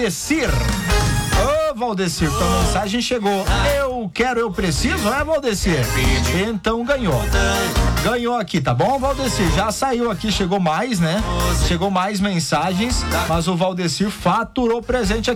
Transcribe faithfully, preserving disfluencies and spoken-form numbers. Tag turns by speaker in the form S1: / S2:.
S1: Valdecir. Ô, Valdecir, tua mensagem chegou. Eu quero, eu preciso, é, Valdecir? Então ganhou. Ganhou aqui, tá bom, Valdecir? Já saiu aqui, chegou mais, né? Chegou mais mensagens, mas o Valdecir faturou presente aqui.